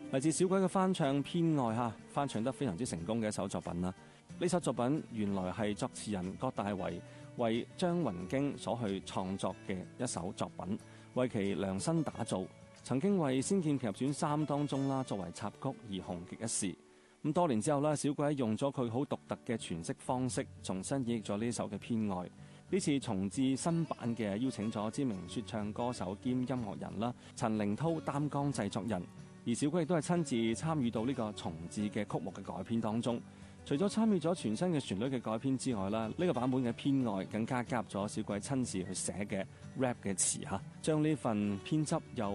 嚟自小鬼嘅翻唱《偏愛》翻唱得非常之成功嘅一首作品啦。呢首作品原來係作詞人郭大為為張雲京所去創作嘅一首作品，為其量身打造，曾經為《仙劍奇俠傳3》當中啦作為插曲而紅極一時。咁多年之後啦，小鬼用咗佢好獨特嘅詮釋方式，重新演繹咗呢首嘅《偏愛》。呢次重製新版嘅，邀請咗知名說唱歌手兼音樂人啦陳凌濤擔綱製作人。而小鬼亦都係親自參與到呢個重製嘅曲目嘅改編當中，除咗參與咗全新嘅旋律嘅改編之外啦，呢個版本嘅偏愛更加加入咗小鬼親自去寫嘅 rap 嘅詞將呢份編輯又